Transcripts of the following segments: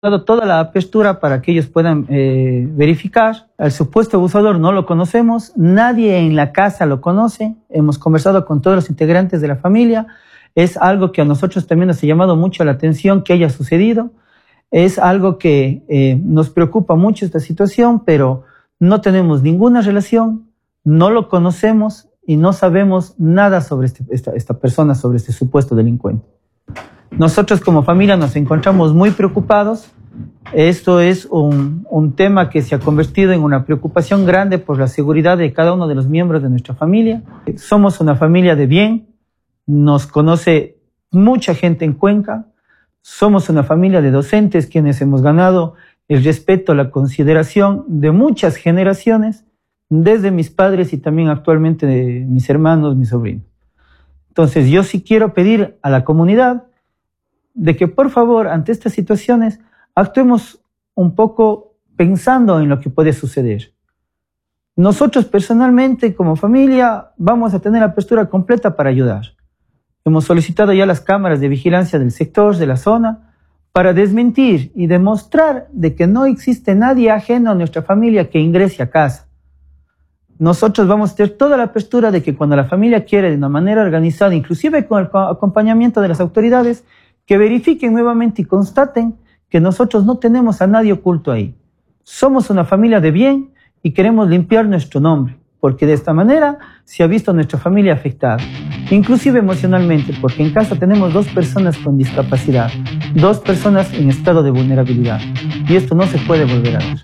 dado toda la apertura para que ellos puedan verificar. Al supuesto abusador no lo conocemos, nadie en la casa lo conoce, hemos conversado con todos los integrantes de la familia, es algo que a nosotros también nos ha llamado mucho la atención que haya sucedido, es algo que nos preocupa mucho esta situación, pero no tenemos ninguna relación, no lo conocemos y no sabemos nada sobre esta persona, sobre este supuesto delincuente. Nosotros como familia nos encontramos muy preocupados. Esto es un tema que se ha convertido en una preocupación grande por la seguridad de cada uno de los miembros de nuestra familia. Somos una familia de bien, nos conoce mucha gente en Cuenca, somos una familia de docentes quienes hemos ganado el respeto, la consideración de muchas generaciones, desde mis padres y también actualmente de mis hermanos, mis sobrinos. Entonces yo sí quiero pedir a la comunidad de que por favor ante estas situaciones actuemos un poco pensando en lo que puede suceder. Nosotros personalmente como familia vamos a tener apertura completa para ayudar. Hemos solicitado ya las cámaras de vigilancia del sector, de la zona, para desmentir y demostrar de que no existe nadie ajeno a nuestra familia que ingrese a casa. Nosotros vamos a tener toda la apertura de que cuando la familia quiere de una manera organizada, inclusive con el acompañamiento de las autoridades, que verifiquen nuevamente y constaten que nosotros no tenemos a nadie oculto ahí. Somos una familia de bien y queremos limpiar nuestro nombre, porque de esta manera se ha visto nuestra familia afectada, inclusive emocionalmente, porque en casa tenemos 2 personas con discapacidad, 2 personas en estado de vulnerabilidad, y esto no se puede volver a ver.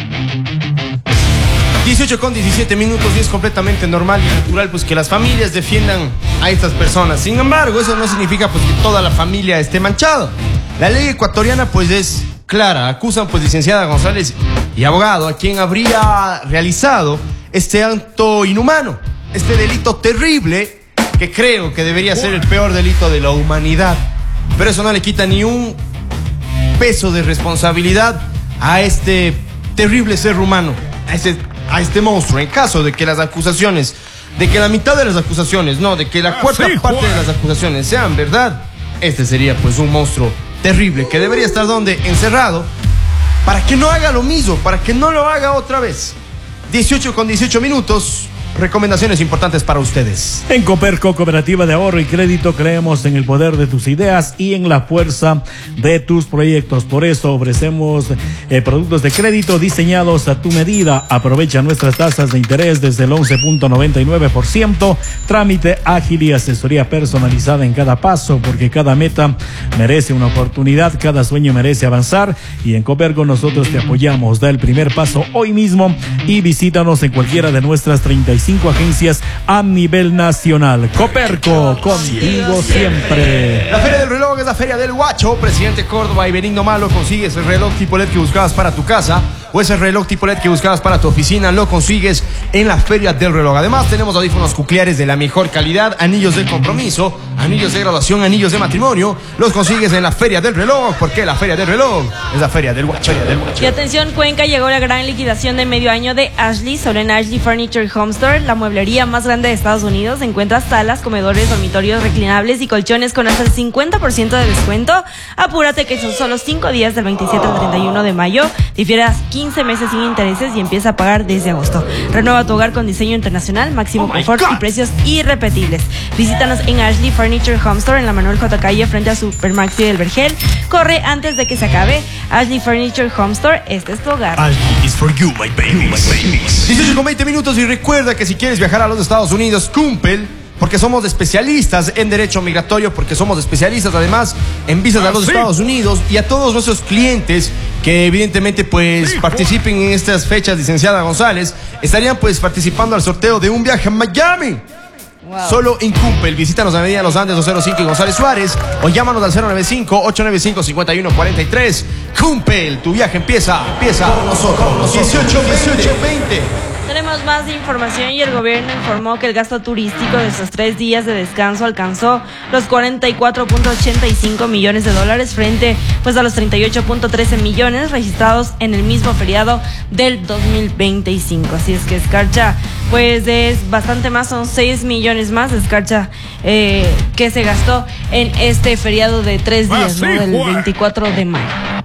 18:17 y es completamente normal y natural pues que las familias defiendan a estas personas. Sin embargo, eso no significa pues que toda la familia esté manchada. La ley ecuatoriana pues es clara. Acusan pues licenciada González y abogado a quien habría realizado este acto inhumano, este delito terrible que creo que debería ser el peor delito de la humanidad. Pero eso no le quita ni un peso de responsabilidad a este terrible ser humano, a este monstruo. En caso de que las acusaciones, de que la mitad de las acusaciones, no, de que la cuarta parte de las acusaciones sean verdad, este sería pues un monstruo terrible que debería estar donde encerrado para que no haga lo mismo, para que no lo haga otra vez. 18:18, recomendaciones importantes para ustedes. En Coperco, Cooperativa de Ahorro y Crédito, creemos en el poder de tus ideas y en la fuerza de tus proyectos. Por eso ofrecemos productos de crédito diseñados a tu medida. Aprovecha nuestras tasas de interés desde el 11.99%. Trámite ágil y asesoría personalizada en cada paso, porque cada meta merece una oportunidad, cada sueño merece avanzar. Y en Coperco nosotros te apoyamos. Da el primer paso hoy mismo y visítanos en cualquiera de nuestras 35 agencias a nivel nacional. Coperco, contigo siempre. La Feria del Reloj es la Feria del Guacho. Presidente Córdoba y Benigno Malo. Consigues el reloj tipo LED que buscabas para tu casa o ese reloj tipo LED que buscabas para tu oficina. Lo consigues en la Feria del Reloj. Además tenemos audífonos cucleares de la mejor calidad, anillos de compromiso, anillos de graduación, anillos de matrimonio. Los consigues en la Feria del Reloj, porque la Feria del Reloj es la Feria del Guacho. Y atención, Cuenca, llegó la gran liquidación de medio año de Ashley. Solo en Ashley Furniture Home Store, la mueblería más grande de Estados Unidos, encuentras salas, comedores, dormitorios reclinables y colchones con hasta el 50% de descuento. Apúrate que son solo 5 días, del 27 al 31 de mayo. Difieras 15 meses sin intereses y empieza a pagar desde agosto. Renueva tu hogar con diseño internacional, máximo confort y precios irrepetibles. Visítanos en Ashley Furniture Home Store en la Manuel J. Calle frente a Supermarket del Vergel. Corre antes de que se acabe. Ashley Furniture Home Store, este es tu hogar. Ashley is for you, my babies. 18:20 y recuerda que si quieres viajar a los Estados Unidos, Cumpel, porque somos especialistas en derecho migratorio, porque somos especialistas además en visas a los Estados Unidos, y a todos nuestros clientes que evidentemente pues participen en estas fechas, licenciada González, estarían pues participando al sorteo de un viaje a Miami. Wow. Solo en Cumpel. Visítanos en Avenida Los Andes 205 y González Suárez o llámanos al 095-895-5143. Cumpel, tu viaje empieza con nosotros. 18:20. Tenemos más información y el gobierno informó que el gasto turístico de estos 3 días de descanso alcanzó los 44.85 millones de dólares frente pues a los 38.13 millones registrados en el mismo feriado del 2025. Así es que escarcha pues es bastante más, son 6 millones más de escarcha que se gastó en este feriado de 3 días, ¿no? Del 24 de mayo.